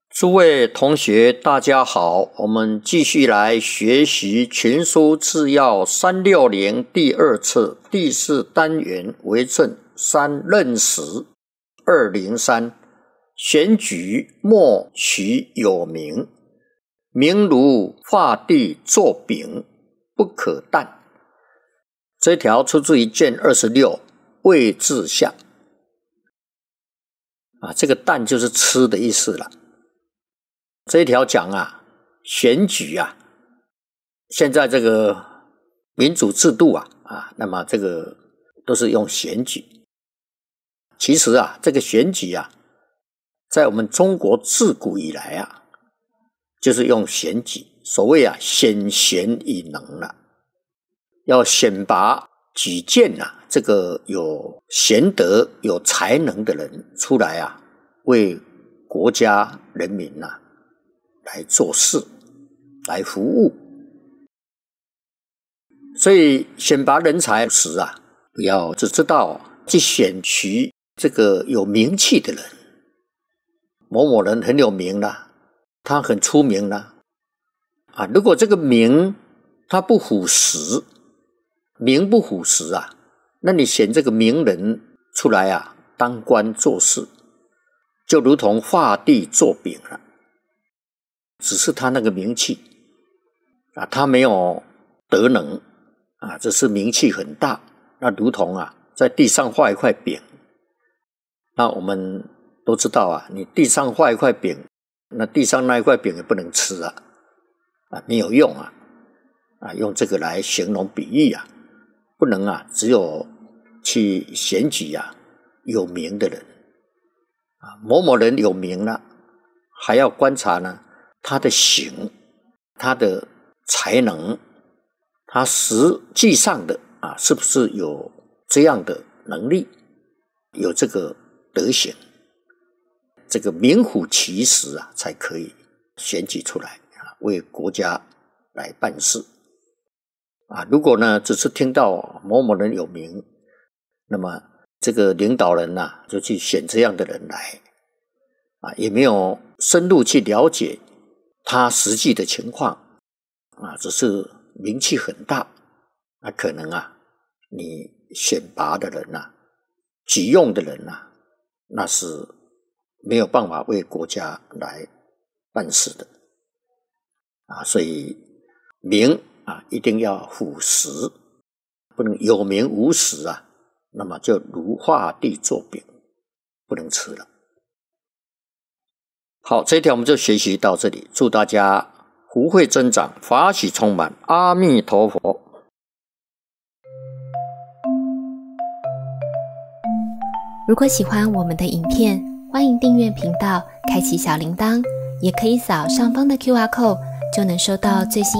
诸位同学大家好，我们继续来学习群书治要360第2册第4单元为政3任时203选举莫取有名，名如画地作饼，不可啖。这条出自于卷26位字下这个啖就是吃的意思了。这一条讲选举现在这个民主制度那么这个都是用选举。其实这个选举在我们中国自古以来就是用选举，所谓选贤与能了，要选拔举荐这个有贤德有才能的人出来为国家人民来做事来服务。所以选拔人才时不要只知道去选取这个有名气的人，某某人很有名了，他很出名了如果这个名他不符实，名不符实那你选这个名人出来当官做事，就如同画地做饼了，只是他那个名气他没有德能只是名气很大，那如同在地上画一块饼，那我们都知道你地上画一块饼，那地上那一块饼也不能吃没有用用这个来形容比喻不能只有去选举有名的人某某人有名了，还要观察他的行，他的才能，他实际上的是不是有这样的能力，有这个德行，这个名副其实才可以选举出来为国家来办事如果只是听到某某人有名，那么这个领导人就去选这样的人来也没有深入去了解他实际的情况只是名气很大，那可能你选拔的人举用的人那是没有办法为国家来办事的所以名一定要符实，不能有名无实那么就如画地做饼，不能吃了。好，这一条我们就学习到这里，祝大家福慧增长，法喜充满，阿弥陀佛。 如果喜欢我们的影片，欢迎订阅频道，开启小铃铛，也可以扫上方的 QR code，就能收到最新